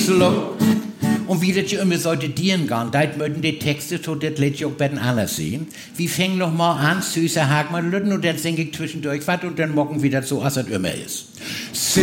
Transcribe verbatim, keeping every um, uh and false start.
Schluck. Und wie das ja immer sollte dienen gehen, da möchten die Texte so, das lädt ich auch bei den anderen sehen. Wir fangen noch mal an, süßer Hagmann Lütten, und dann singe ich zwischendurch was und dann morgen wieder so, als es immer ist.